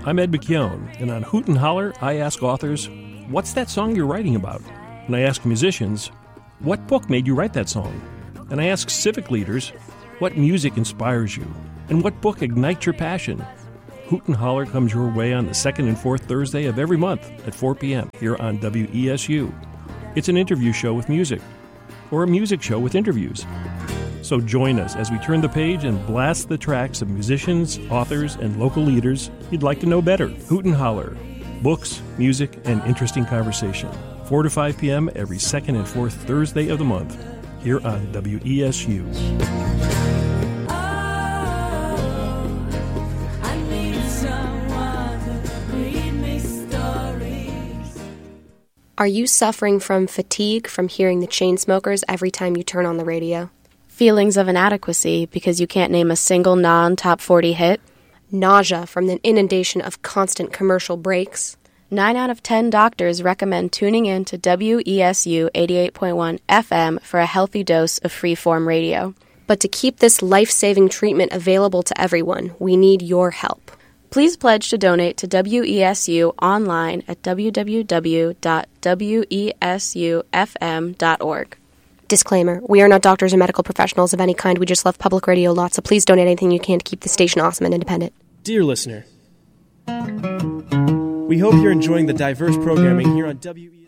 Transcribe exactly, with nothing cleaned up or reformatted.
I'm Ed McKeown, and on Hoot and Holler, I ask authors, what's that song you're writing about? And I ask musicians, what book made you write that song? And I ask civic leaders, what music inspires you? And what book ignites your passion? Hoot and Holler comes your way on the second and fourth Thursday of every month at four p.m. here on W E S U. It's an interview show with music, or a music show with interviews. So join us as we turn the page and blast the tracks of musicians, authors, and local leaders you'd like to know better. Hoot and Holler. Books, music, and interesting conversation. four to five p.m. every second and fourth Thursday of the month here on W E S U. Are you suffering from fatigue from hearing the Chainsmokers every time you turn on the radio? Feelings of inadequacy because you can't name a single non-top forty hit? Nausea from the inundation of constant commercial breaks? Nine out of ten doctors recommend tuning in to W E S U eighty-eight point one F M for a healthy dose of free-form radio. But to keep this life-saving treatment available to everyone, we need your help. Please pledge to donate to W E S U online at w w w dot w e s u f m dot org. Disclaimer, we are not doctors or medical professionals of any kind. We just love public radio lots, so please donate anything you can to keep the station awesome and independent. Dear listener, we hope you're enjoying the diverse programming here on W E S U.